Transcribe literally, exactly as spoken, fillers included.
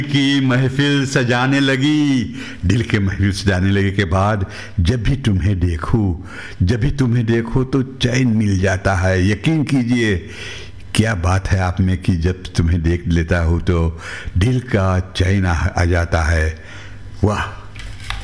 की महफिल सजाने लगी, दिल के महफिल सजाने लगे के बाद जब भी तुम्हें देखूं, जब भी तुम्हें देखो तो चैन मिल जाता है। यकीन कीजिए क्या बात है आप में कि जब तुम्हें देख लेता हूँ तो दिल का चैन आ, आ जाता है। वाह।